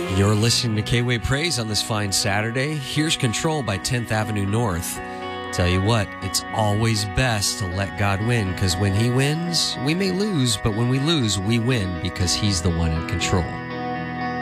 You're listening to K-Way Praise on this fine Saturday. Here's Control by 10th Avenue North. Tell you what, it's always best to let God win, because when He wins, we may lose, but when we lose, we win because He's the one in control.